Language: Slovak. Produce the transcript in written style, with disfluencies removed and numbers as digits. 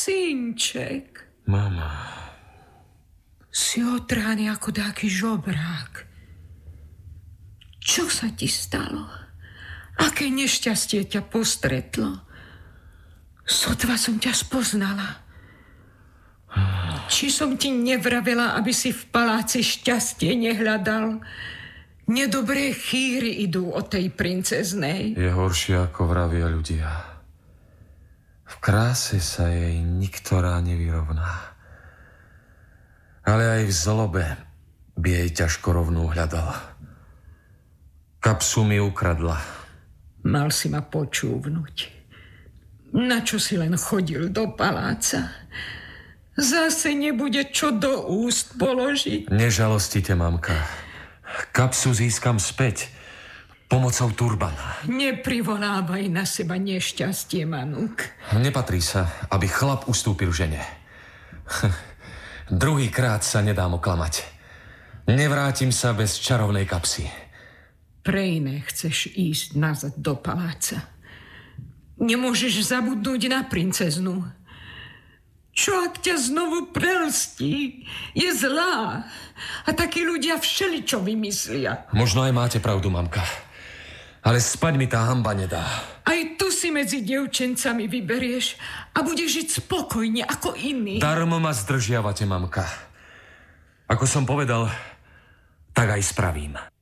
Synček. Mama. Si otrhaný ako dáky žobrák. Čo sa ti stalo? Aké nešťastie ťa postretlo? Sotva som ťa spoznala. Či som ti nevravela, aby si v paláci šťastie nehľadal? Nedobré chýry idú od tej princeznej. Je horšie, ako vravia ľudia. V kráse sa jej niktorá nevyrovná. Ale aj v zlobe by jej ťažko rovnú hľadala. Kapsu mi ukradla. Mal si ma počúvnuť. Na čo si len chodil do paláca? Zase nebude čo do úst položiť. Nežalostite, mamka. Kapsu získam späť pomocou turbana. Neprivolávaj na seba nešťastie, Manuk. Nepatrí sa, aby chlap ustúpil žene. Druhýkrát sa nedám oklamať. Nevrátim sa bez čarovnej kapsy. Pre iné chceš ísť nazad do paláca. Nemôžeš zabudnúť na princeznu. Čo ak ťa znovu prelstí? Je zlá. A takí ľudia všeličo vymyslia. Možno aj máte pravdu, mamka. Ale spať mi tá hanba nedá. Aj tu si medzi dievčencami vyberieš a budeš žiť spokojne ako iní. Darmo ma zdržiavate, mamka. Ako som povedal, tak aj spravím.